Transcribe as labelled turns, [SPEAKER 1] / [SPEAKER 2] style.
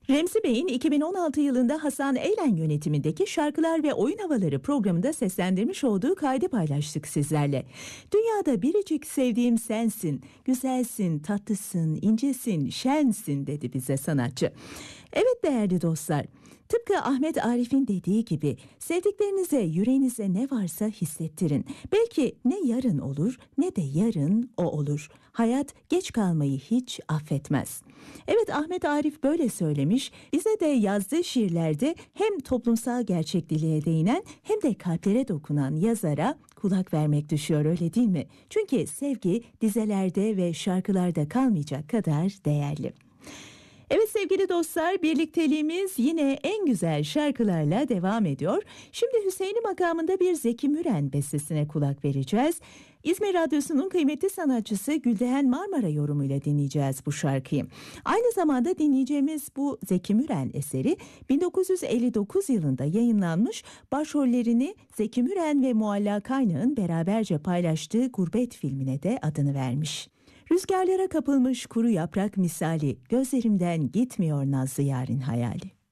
[SPEAKER 1] Remzi Bey'in 2016 yılında Hasan Eylen yönetimindeki Şarkılar ve Oyun Havaları programında seslendirmiş olduğu kaydı paylaştık sizlerle. Dünyada biricik sevdiğim sensin, güzelsin, tatlısın, incesin, şensin dedi bize sanatçı. Evet değerli dostlar, tıpkı Ahmet Arif'in dediği gibi sevdiklerinize, yüreğinize ne varsa hissettirin. Belki ne yarın olur ne de yarın o olur. Hayat geç kalmayı hiç affetmez. Evet, Ahmet Arif böyle söylemiş. Bize de yazdığı şiirlerde hem toplumsal gerçekliliğe değinen hem de kalplere dokunan yazara kulak vermek düşüyor, öyle değil mi? Çünkü sevgi dizelerde ve şarkılarda kalmayacak kadar değerli. Evet sevgili dostlar, birlikteliğimiz yine en güzel şarkılarla devam ediyor. Şimdi Hüseyin'i makamında bir Zeki Müren bestesine kulak vereceğiz. İzmir Radyosu'nun kıymetli sanatçısı Gülden Marmara yorumuyla dinleyeceğiz bu şarkıyı. Aynı zamanda dinleyeceğimiz bu Zeki Müren eseri 1959 yılında yayınlanmış, başrollerini Zeki Müren ve Mualla Kaynak'ın beraberce paylaştığı Gurbet filmine de adını vermiş. Rüzgarlara kapılmış kuru yaprak misali, gözlerimden gitmiyor nazlı yarın hayali.